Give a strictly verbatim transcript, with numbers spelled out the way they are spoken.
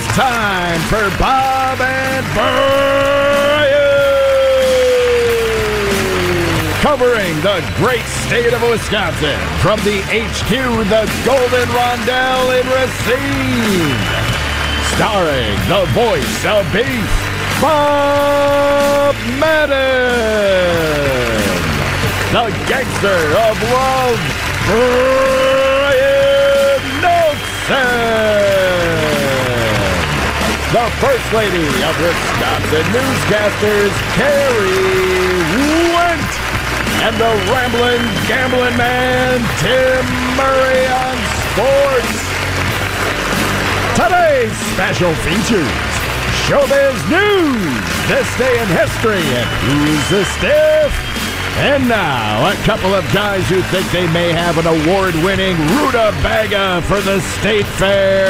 time for Bob and Brian, covering the great state of Wisconsin from the H Q, the Golden Rondelle in Racine, starring the voice of beef, Bob Madden, the gangster of love, Brian Nelson, the First Lady of Wisconsin newscasters, Carrie Went, and the rambling, gambling man, Tim Murray on sports. Today's special features: showbiz news, this day in history, and who's the stiff? And now, a couple of guys who think they may have an award-winning rutabaga for the State Fair.